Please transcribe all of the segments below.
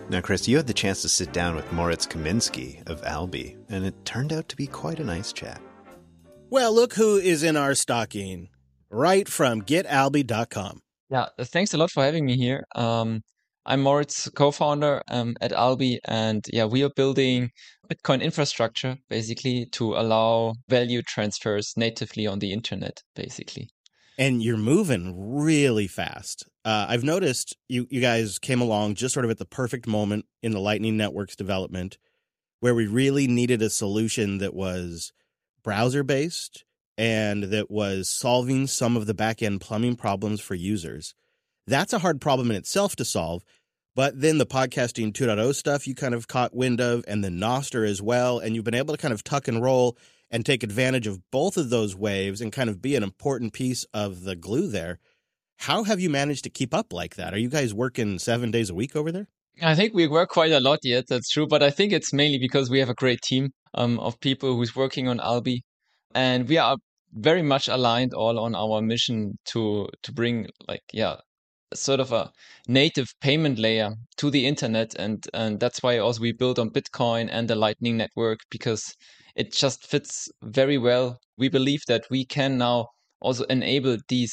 Now, Chris, you had the chance to sit down with Moritz Kaminsky of Alby, and it turned out to be quite a nice chat. Well, look who is in our stocking, right from getalby.com. Yeah, thanks a lot for having me here. I'm Moritz, co-founder at Alby, and yeah, we are building Bitcoin infrastructure basically to allow value transfers natively on the internet, basically. And you're moving really fast. I've noticed you guys came along just sort of at the perfect moment in the Lightning Network's development where we really needed a solution that was browser-based and that was solving some of the back-end plumbing problems for users. That's a hard problem in itself to solve, but then the podcasting 2.0 stuff you kind of caught wind of, and the Nostr as well, and you've been able to kind of tuck and roll and take advantage of both of those waves and kind of be an important piece of the glue there. How have you managed to keep up like that? Are you guys working 7 days a week over there? I think we work quite a lot yet, that's true, but I think it's mainly because we have a great team of people who's working on Alby, and we are very much aligned all on our mission to bring sort of a native payment layer to the internet, and that's why also we build on Bitcoin and the Lightning Network, because it just fits very well. We believe that we can now also enable these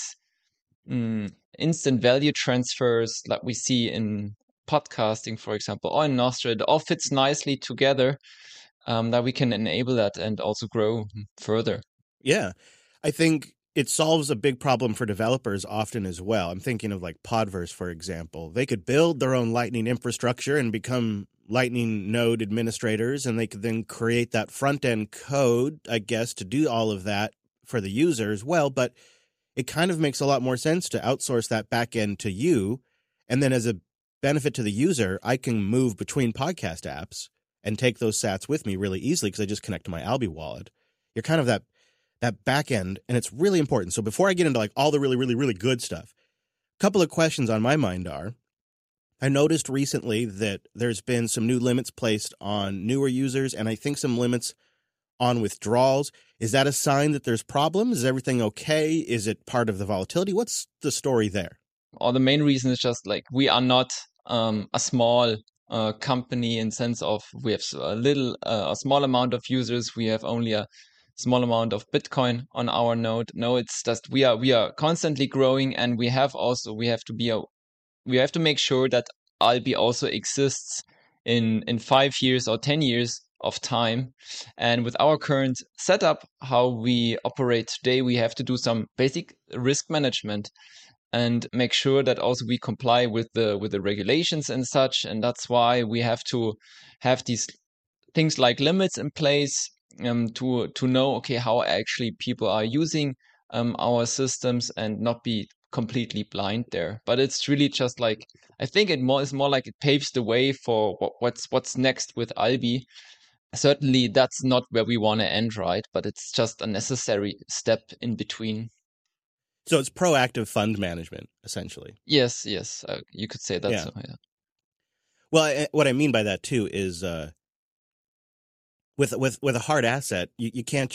instant value transfers like we see in podcasting, for example, or in Nostr. It all fits nicely together, that we can enable that and also grow further. Yeah, I think it solves a big problem for developers often as well. I'm thinking of like Podverse, for example. They could build their own Lightning infrastructure and become Lightning node administrators, and they could then create that front-end code, I guess, to do all of that for the user as well. But it kind of makes a lot more sense to outsource that back end to you. And then as a benefit to the user, I can move between podcast apps and take those sats with me really easily because I just connect to my Alby wallet. You're kind of that back end, and it's really important. So before I get into like all the really, really, really good stuff, a couple of questions on my mind are, I noticed recently that there's been some new limits placed on newer users, and I think some limits on withdrawals. Is that a sign that there's problems? Is everything okay? Is it part of the volatility? What's the story there? Or the main reason is just like we are not a small company in sense of we have a small amount of users. We have only a small amount of Bitcoin on our node. No, it's just we are constantly growing, and we have to make sure that Alby also exists in 5 years or 10 years of time. And with our current setup, how we operate today, we have to do some basic risk management and make sure that also we comply with the regulations and such. And that's why we have to have these things like limits in place to know, okay, how actually people are using our systems and not be completely blind there. But it's really just like, I think it's more like it paves the way for what's next with Alby. Certainly that's not where we want to end, right? But it's just a necessary step in between. So it's proactive fund management, essentially. Yes, you could say that. Yeah. So, yeah. Well, what I mean by that too is with a hard asset, you can't